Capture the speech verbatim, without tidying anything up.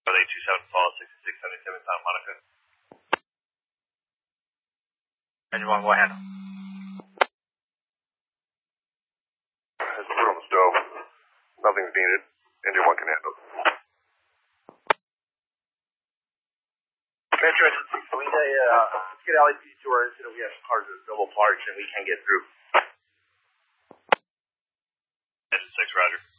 Are they two seven four sixty-six seventy-seven Santa Monica? Engine one, go ahead. There's a foot on the stove. Nothing's needed. Engine one can handle. Metro six, we need a, uh, let's get L A P D to our incident. We have some cars that are double parked and we can't get through. Engine six, roger.